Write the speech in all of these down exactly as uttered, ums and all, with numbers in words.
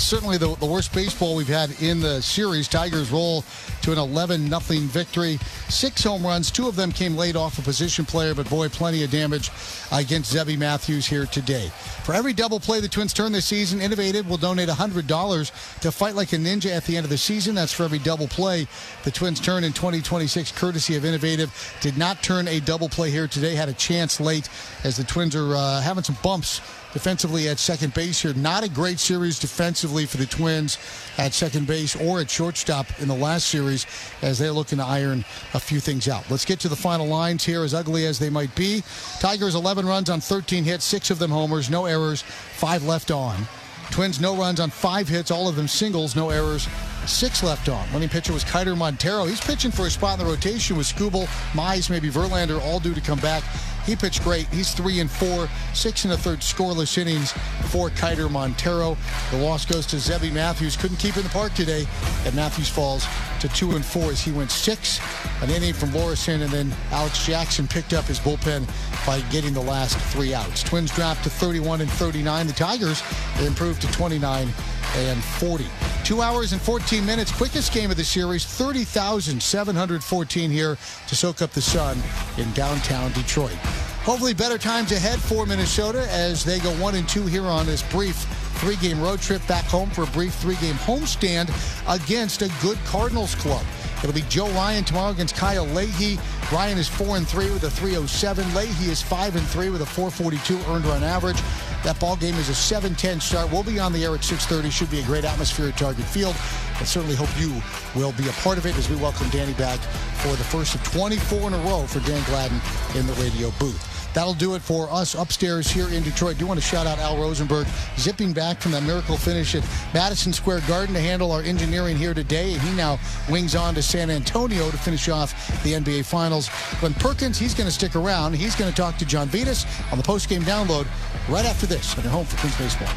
certainly the, the worst baseball we've had in the series. Tigers roll to an eleven nothing victory. Six home runs. Two of them came late off a position player, but boy, plenty of damage against Zebby Matthews here today. For every double play the Twins turn this season, Innovative will donate one hundred dollars to Fight Like a Ninja at the end of the season. That's for every double play the Twins turn in twenty twenty-six, courtesy of Innovative. Did not turn a double play here today. Had a chance late as the Twins are uh, having some bumps defensively at second base here. Not a great series defensively for the Twins at second base or at shortstop in the last series as they're looking to iron a few things out. Let's get to the final lines here, as ugly as they might be. Tigers eleven runs on thirteen hits, six of them homers, no errors, five left on. Twins no runs on five hits, all of them singles, no errors, six left on. Winning pitcher was Kiter Montero. He's pitching for a spot in the rotation with Skubal, Mize, maybe Verlander, all due to come back. He pitched great. He's three and four, six and a third scoreless innings for Kiter Montero. The loss goes to Zebby Matthews. Couldn't keep in the park today, and Matthews falls to two and four as he went six, an inning from Lorison, and then Alex Jackson picked up his bullpen by getting the last three outs. Twins dropped to thirty-one and thirty-nine. The Tigers improved to twenty-nine and forty. Two hours and fourteen minutes. Quickest game of the series. thirty thousand seven hundred fourteen here to soak up the sun in downtown Detroit. Hopefully better times ahead for Minnesota as they go one and two here on this brief three-game road trip back home for a brief three-game homestand against a good Cardinals club. It'll be Joe Ryan tomorrow against Kyle Leahy. Ryan is four and three with a three oh seven. Leahy is five and three with a four forty-two earned run average. That ball game is a seven ten start. We'll be on the air at six thirty. Should be a great atmosphere at Target Field. I certainly hope you will be a part of it as we welcome Danny back for the first of twenty-four in a row for Dan Gladden in the radio booth. That'll do it for us upstairs here in Detroit. I do want to shout out Al Rosenberg, zipping back from that miracle finish at Madison Square Garden to handle our engineering here today. And he now wings on to San Antonio to finish off the N B A Finals. Glenn Perkins, he's going to stick around. He's going to talk to John Vitas on the post-game download right after this on your home for Twins Baseball.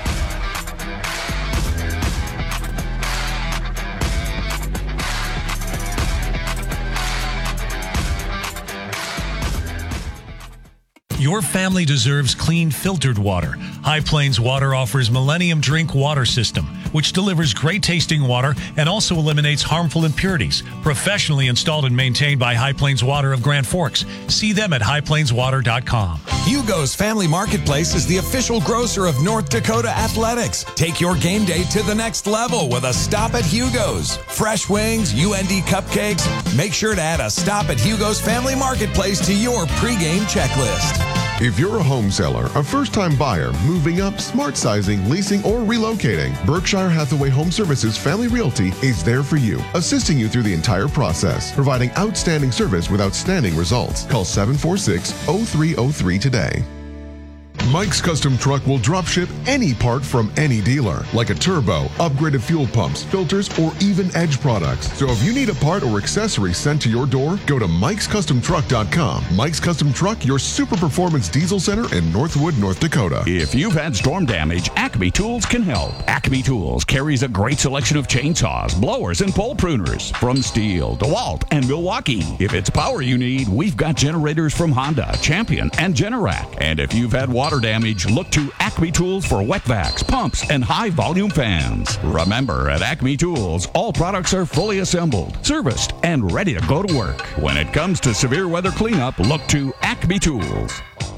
Your family deserves clean, filtered water. High Plains Water offers Millennium Drink Water System, which delivers great-tasting water and also eliminates harmful impurities. Professionally installed and maintained by High Plains Water of Grand Forks. See them at high plains water dot com. Hugo's Family Marketplace is the official grocer of North Dakota Athletics. Take your game day to the next level with a stop at Hugo's. Fresh wings, U N D cupcakes. Make sure to add a stop at Hugo's Family Marketplace to your pregame checklist. If you're a home seller, a first-time buyer, moving up, smart sizing, leasing, or relocating, Berkshire Hathaway Home Services Family Realty is there for you, assisting you through the entire process, providing outstanding service with outstanding results. Call seven four six, oh three oh three today. Mike's Custom Truck will drop ship any part from any dealer, like a turbo, upgraded fuel pumps, filters, or even Edge products. So if you need a part or accessory sent to your door, go to mikes custom truck dot com. Mike's Custom Truck, your super performance diesel center in Northwood, North Dakota. If you've had storm damage, Acme Tools can help. Acme Tools carries a great selection of chainsaws, blowers, and pole pruners from Steel, DeWalt, and Milwaukee. If it's power you need, we've got generators from Honda, Champion, and Generac. And if you've had water damage, look to Acme Tools for wet vacs, pumps, and high-volume fans. Remember, at Acme Tools, all products are fully assembled, serviced, and ready to go to work. When it comes to severe weather cleanup, look to Acme Tools.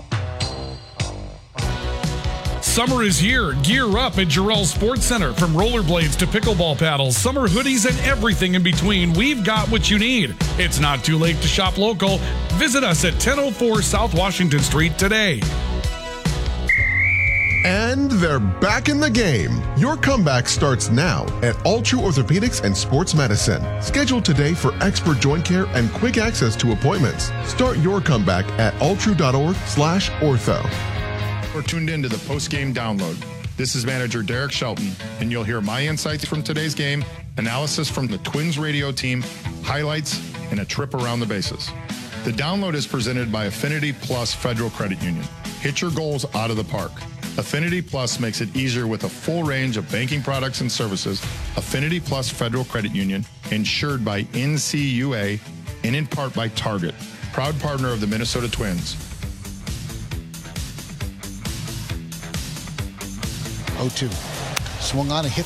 Summer is here. Gear up at Jarrell Sports Center. From rollerblades to pickleball paddles, summer hoodies, and everything in between, we've got what you need. It's not too late to shop local. Visit us at ten oh four South Washington Street today. And they're back in the game. Your comeback starts now at Altru Orthopedics and Sports Medicine. Schedule today for expert joint care and quick access to appointments. Start your comeback at altru.org slash ortho. We're tuned in to the post-game download. This is manager Derek Shelton, and you'll hear my insights from today's game, analysis from the Twins radio team, highlights, and a trip around the bases. The download is presented by Affinity Plus Federal Credit Union. Hit your goals out of the park. Affinity Plus makes it easier with a full range of banking products and services. Affinity Plus Federal Credit Union, insured by N C U A and in part by Target, proud partner of the Minnesota Twins. oh two. Swung on and hit